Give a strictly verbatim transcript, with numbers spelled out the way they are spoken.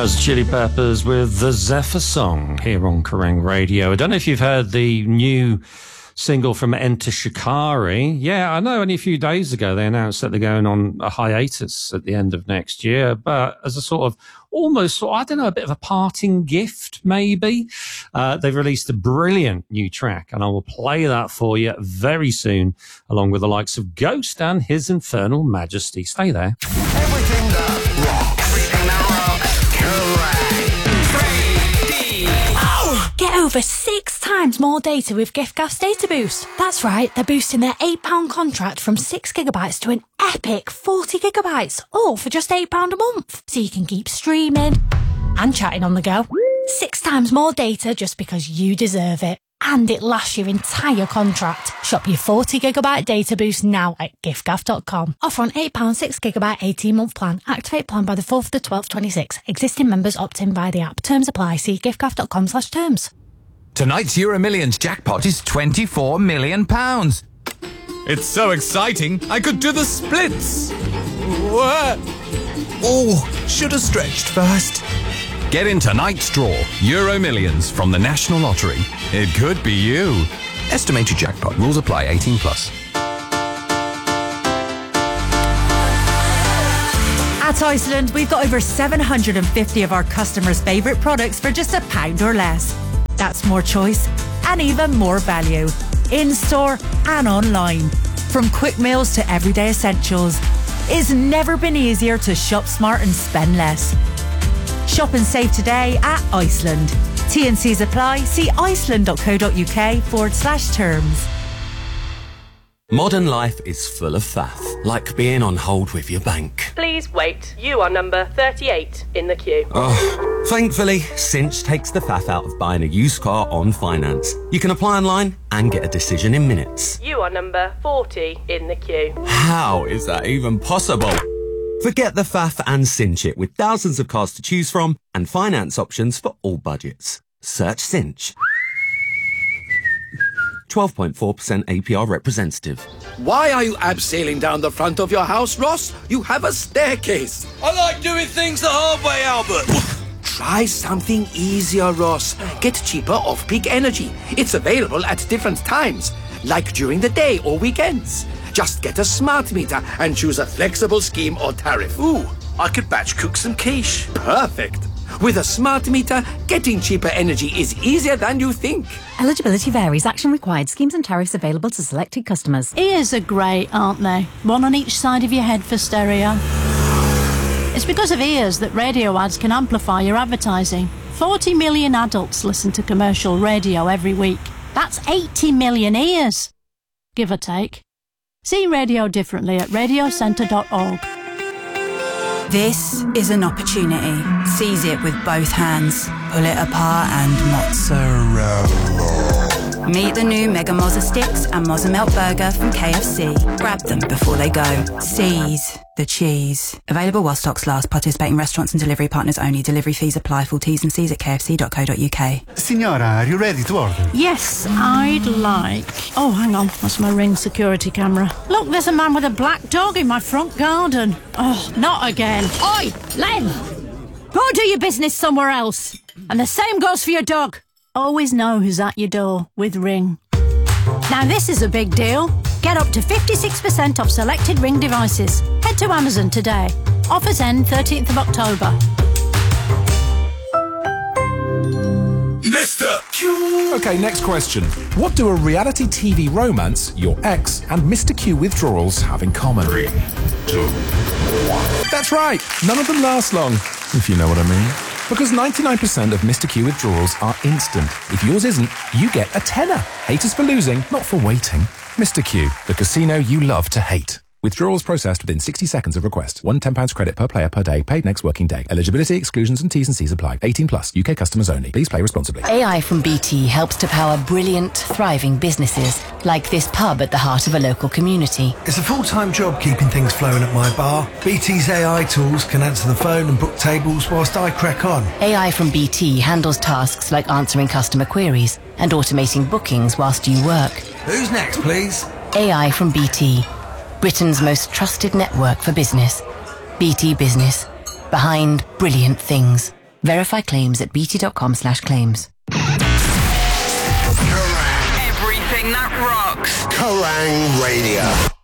was Chili Peppers with the Zephyr Song here on Kerrang Radio. I don't know if you've heard the new single from Enter Shikari. Yeah, I know only a few days ago they announced that they're going on a hiatus at the end of next year, but as a sort of almost, I don't know, a bit of a parting gift, maybe. Uh, they've released a brilliant new track, and I will play that for you very soon, along with the likes of Ghost and His Infernal Majesty. Stay there. Everything that rocks. Everything that rocks. Get over six times more data with giffgaff's Data Boost. That's right, they're boosting their eight pound contract from six gigabytes to an epic forty gigabytes, all for just eight pounds a month. So you can keep streaming and chatting on the go. Six times more data just because you deserve it. And it lasts your entire contract. Shop your forty gigabyte data boost now at giffgaff dot com. Offer on eight pounds six gigabyte eighteen month plan. Activate plan by the fourth of the twelfth twenty-six. Existing members opt in via the app. Terms apply. See giffgaff dot com slash terms. Tonight's Euro Millions jackpot is twenty-four million pounds. It's so exciting, I could do the splits. What? Oh, should have stretched first. Get in tonight's draw, Euro Millions from the National Lottery. It could be you. Estimated jackpot. Rules apply. eighteen plus. At Iceland, we've got over seven hundred fifty of our customers' favourite products for just a pound or less. That's more choice and even more value. In-store and online. From quick meals to everyday essentials. It's never been easier to shop smart and spend less. Shop and save today at Iceland. T and C's apply. See iceland.co.uk forward slash terms. Modern life is full of faff, like being on hold with your bank. Please wait. You are number thirty-eight in the queue. Oh, thankfully, Cinch takes the faff out of buying a used car on finance. You can apply online and get a decision in minutes. You are number forty in the queue. How is that even possible? Forget the faff and cinch it with thousands of cars to choose from and finance options for all budgets. Search Cinch. twelve point four percent A P R representative. Why are you abseiling down the front of your house, Ross? You have a staircase. I like doing things the hard way, Albert. Try something easier, Ross. Get cheaper off-peak energy. It's available at different times, like during the day or weekends. Just get a smart meter and choose a flexible scheme or tariff. Ooh, I could batch cook some quiche. Perfect. With a smart meter, getting cheaper energy is easier than you think. Eligibility varies. Action required. Schemes and tariffs available to selected customers. Ears are great, aren't they? One on each side of your head for stereo. It's because of ears that radio ads can amplify your advertising. forty million adults listen to commercial radio every week. That's eighty million ears, give or take. See radio differently at radio centre dot org. This is an opportunity. Seize it with both hands. Pull it apart and mozzarella. Meet the new Mega Mozza Sticks and Mozza Melt Burger from K F C. Grab them before they go. Seize the cheese. Available while stocks last. Participating restaurants and delivery partners only. Delivery fees apply. Full T's and C's at k f c dot co dot u k. Signora, are you ready to order? Yes, I'd like... Oh, hang on. That's my Ring security camera. Look, there's a man with a black dog in my front garden. Oh, not again. Oi, Len! Go do your business somewhere else. And the same goes for your dog. Always know who's at your door with Ring. Now this is a big deal. Get up to fifty-six percent off selected Ring devices. Head to Amazon today. Offers end thirteenth of October. Mister Q. Okay, next question. What do a reality T V romance, your ex, and Mister Q withdrawals have in common? Three, two, one. That's right. None of them last long, if you know what I mean. Because ninety-nine percent of Mister Q withdrawals are instant. If yours isn't, you get a tenner. Haters for losing, not for waiting. Mister Q, the casino you love to hate. Withdrawals processed within sixty seconds of request. One ten pounds credit per player per day. Paid next working day. Eligibility, exclusions and T's and C's apply. eighteen plus. U K customers only. Please play responsibly. A I from B T helps to power brilliant, thriving businesses, like this pub at the heart of a local community. It's a full-time job keeping things flowing at my bar. B T's A I tools can answer the phone and book tables whilst I crack on. A I from B T handles tasks like answering customer queries and automating bookings whilst you work. Who's next, please? A I from B T. Britain's most trusted network for business. B T Business. Behind brilliant things. Verify claims at bt.com slash claims. Everything that rocks. Kerrang Radio.